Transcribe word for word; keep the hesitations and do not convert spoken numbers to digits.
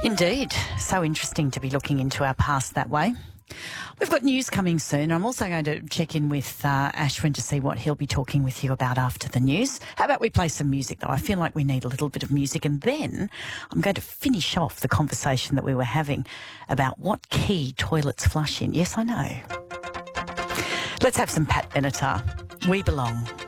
Indeed. So interesting to be looking into our past that way. We've got news coming soon. I'm also going to check in with uh, Ashwin to see what he'll be talking with you about after the news. How about we play some music, though? I feel like we need a little bit of music. And then I'm going to finish off the conversation that we were having about what key toilets flush in. Yes, I know. Let's have some Pat Benatar. We Belong.